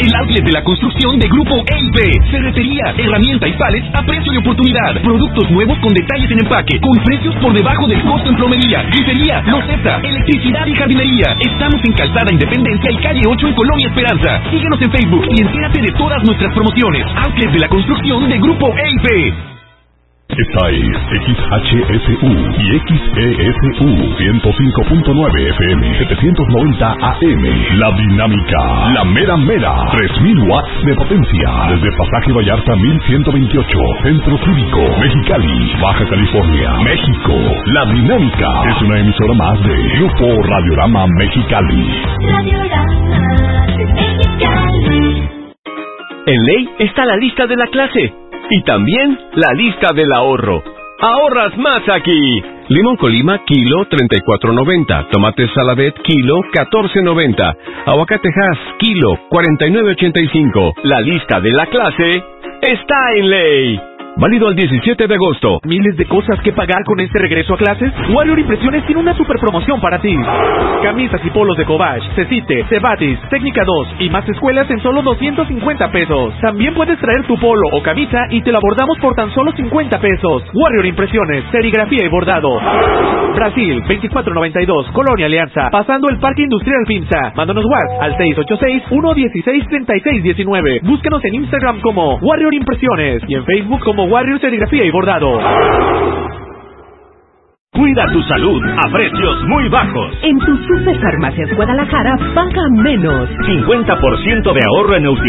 el outlet de la construcción de Grupo EIP. Ferretería, herramienta y palets a precio de oportunidad. Productos nuevos con detalles en empaque, con precios por debajo del costo en plomería, grifería, loseta, electricidad y jardinería. Estamos en Calzada Independencia y calle 8 en Colonia Esperanza. Síguenos en Facebook y entérate de todas nuestras promociones. Outlet de la construcción de Grupo EIP. Esta es XHSU y XESU 105.9 FM 790 AM. La dinámica, la mera mera, 3000 watts de potencia. Desde Pasaje Vallarta 1128, Centro Cívico, Mexicali, Baja California, México. La dinámica es una emisora más de Grupo Radiorama Mexicali. Radiorama Mexicali. En ley está la lista de la clase. Y también la lista del ahorro. ¡Ahorras más aquí! Limón Colima, kilo, 34.90. Tomate Saladet, kilo, 14.90. Aguacate Hass, kilo, 49.85. La lista de la clase está en ley. Válido al 17 de agosto. ¿Miles de cosas que pagar con este regreso a clases? Warrior Impresiones tiene una super promoción para ti. Camisas y polos de Cobach, Cecite, Cebatis, Técnica 2 y más escuelas en solo 250 pesos. También puedes traer tu polo o camisa y te la bordamos por tan solo 50 pesos. Warrior Impresiones, serigrafía y bordado. Brasil, 2492, Colonia Alianza, pasando el Parque Industrial Pinza. Mándanos WhatsApp al 686-116-3619. Búscanos en Instagram como Warrior Impresiones y en Facebook como Warrior Serigrafía y Bordado. Cuida tu salud a precios muy bajos. En tus Superfarmacias Guadalajara paga menos. 50% de ahorro en Neusical